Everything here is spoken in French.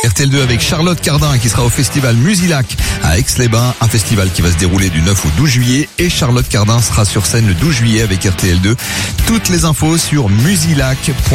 RTL2 avec Charlotte Cardin qui sera au festival Musilac à Aix-les-Bains, un festival qui va se dérouler du 9 au 12 juillet et Charlotte Cardin sera sur scène le 12 juillet avec RTL2. Toutes les infos sur musilac.fr.